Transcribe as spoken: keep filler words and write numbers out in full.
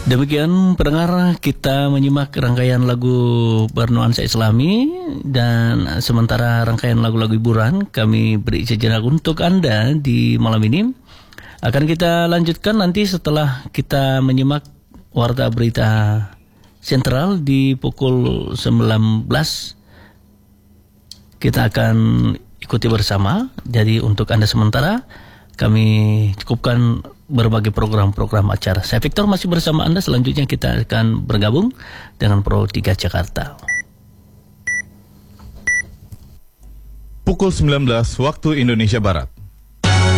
Demikian pendengar, kita menyimak rangkaian lagu bernuansa Islami, dan sementara rangkaian lagu-lagu hiburan kami beri sejenak untuk Anda di malam ini. Akan kita lanjutkan nanti setelah kita menyimak warta berita sentral di pukul sembilan belas. Kita akan ikuti bersama. Jadi untuk Anda sementara kami cukupkan berbagai program-program acara. Saya Victor masih bersama Anda. Selanjutnya kita akan bergabung dengan Pro tiga Jakarta. Pukul sembilan belas waktu Indonesia Barat.